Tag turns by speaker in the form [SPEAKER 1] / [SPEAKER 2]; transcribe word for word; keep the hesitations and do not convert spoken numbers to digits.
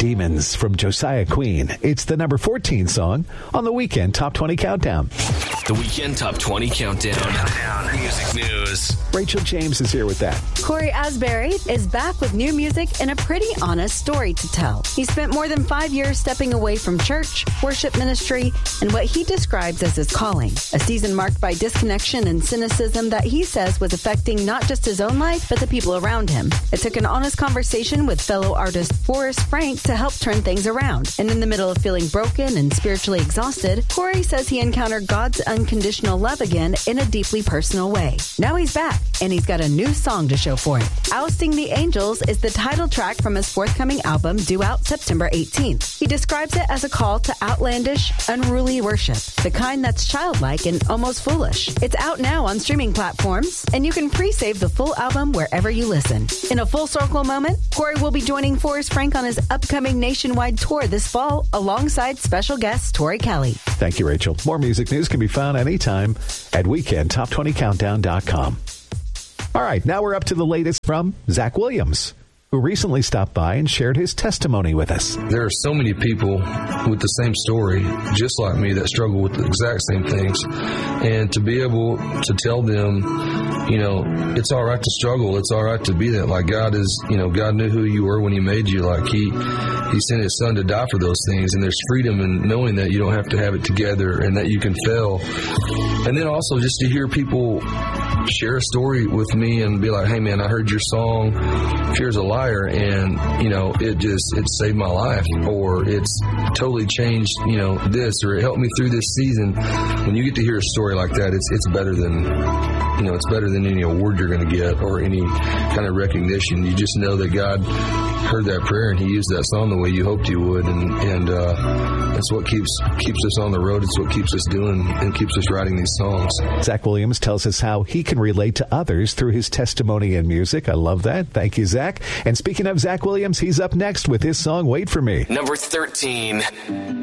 [SPEAKER 1] Demons from Josiah Queen. It's the number fourteen song on the Weekend Top twenty Countdown.
[SPEAKER 2] The Weekend Top twenty Countdown. Countdown. Music news.
[SPEAKER 1] Rachel James is here with that.
[SPEAKER 3] Corey Asbury is back with new music and a pretty honest story to tell. He spent more than five years stepping away from church, worship ministry, and what he describes as his calling. A season marked by disconnection and cynicism that he says was affecting not just his own life, but the people around him. It took an honest conversation with fellow artist Forrest Frank to help turn things around. And in the middle of feeling broken and spiritually exhausted, Corey says he encountered God's unconditional love again in a deeply personal way. Now he's back, and he's got a new song to show for it. Ousting the Angels is the title track from his forthcoming album due out September eighteenth. He describes it as a call to outlandish, unruly worship, the kind that's childlike and almost foolish. It's out now on streaming platforms, and you can pre-save the full album wherever you listen. In a full circle moment, Corey will be joining Forrest Frank on his upcoming nationwide tour this fall alongside special guest Tori Kelly.
[SPEAKER 1] Thank you, Rachel. More music news can be found anytime at weekend top twenty countdown dot com. All right, now we're up to the latest from Zach Williams, who recently stopped by and shared his testimony with us.
[SPEAKER 4] There are so many people with the same story, just like me, that struggle with the exact same things. And to be able to tell them, you know, it's all right to struggle. It's all right to be that. Like God is, you know, God knew who you were when he made you. Like he, he sent his son to die for those things. And there's freedom in knowing that you don't have to have it together and that you can fail. And then also just to hear people share a story with me and be like, hey man, I heard your song, Fear's a Liar, and you know, it just it saved my life, or it's totally changed, you know, this, or it helped me through this season. When you get to hear a story like that, it's it's better than, you know, it's better than any award you're going to get or any kind of recognition. You just know that God heard that prayer and he used that song the way you hoped he would, and and uh, that's what keeps keeps us on the road. It's what keeps us doing and keeps us writing these songs.
[SPEAKER 1] Zach Williams tells us how he can relate to others through his testimony and music. I love that. Thank you, Zach. And speaking of Zach Williams, he's up next with his song, Wait For Me.
[SPEAKER 2] Number thirteen.